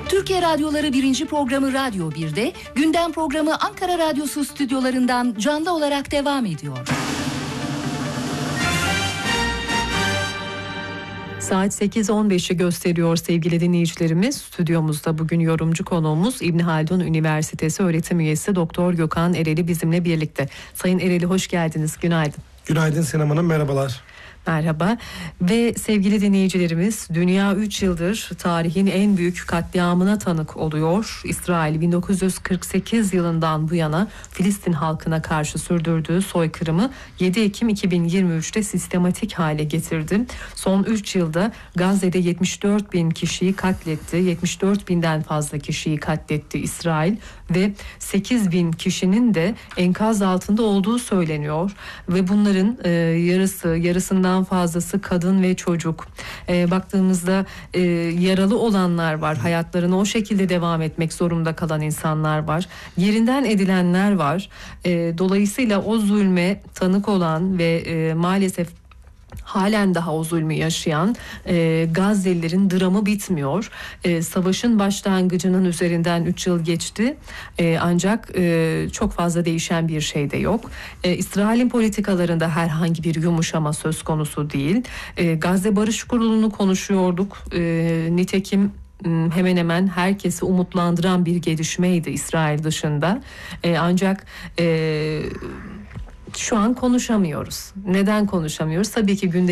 Türkiye Radyoları 1. programı Radyo 1'de, gündem programı Ankara Radyosu stüdyolarından canlı olarak devam ediyor. Saat 8.15'i gösteriyor sevgili dinleyicilerimiz. Stüdyomuzda bugün yorumcu konuğumuz İbn Haldun Üniversitesi öğretim üyesi Doktor Gökhan Ereli bizimle birlikte. Sayın Ereli hoş geldiniz. Günaydın. Günaydın Sinem Hanım, merhabalar. Merhaba ve sevgili dinleyicilerimiz, dünya 3 yıldır tarihin en büyük katliamına tanık oluyor. İsrail 1948 yılından bu yana Filistin halkına karşı sürdürdüğü soykırımı 7 Ekim 2023'te sistematik hale getirdi. Son 3 yılda Gazze'de 74 bin kişiyi katletti, 74 binden fazla kişiyi katletti İsrail ve 8 bin kişinin de enkaz altında olduğu söyleniyor ve bunların yarısından fazlası kadın ve çocuk. Baktığımızda yaralı olanlar var, hayatlarına o şekilde devam etmek zorunda kalan insanlar var, yerinden edilenler var. Dolayısıyla o zulme tanık olan ve maalesef halen daha o zulmü yaşayan Gazze'lilerin dramı bitmiyor. Savaşın başlangıcının üzerinden 3 yıl geçti. Ancak çok fazla değişen bir şey de yok. İsrail'in politikalarında herhangi bir yumuşama söz konusu değil. Gazze Barış Kurulu'nu konuşuyorduk. Nitekim hemen hemen herkesi umutlandıran bir gelişmeydi İsrail dışında. Ancak şu an konuşamıyoruz. Neden konuşamıyoruz? Tabii ki